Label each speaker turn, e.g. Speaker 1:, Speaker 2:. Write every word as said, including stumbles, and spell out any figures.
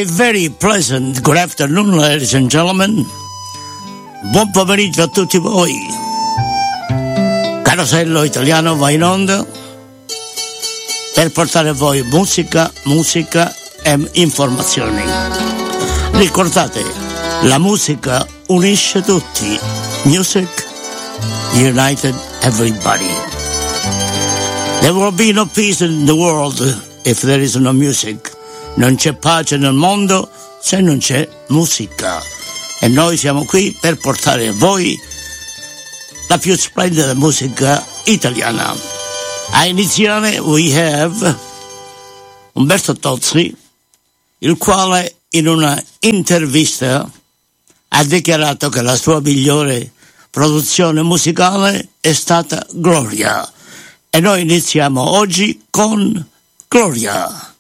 Speaker 1: A very pleasant good afternoon, ladies and gentlemen. Buon pomeriggio a tutti voi. Carosello Italiano va in onda per portare a voi musica, musica e informazioni. Ricordate, la musica unisce tutti. Music united everybody. There will be no peace in the world if there is no music. Non c'è pace nel mondo se non c'è musica. E noi siamo qui per portare a voi la più splendida musica italiana. A iniziare we have Umberto Tozzi, il quale in una intervista ha dichiarato che la sua migliore produzione musicale è stata Gloria. E noi iniziamo oggi con Gloria.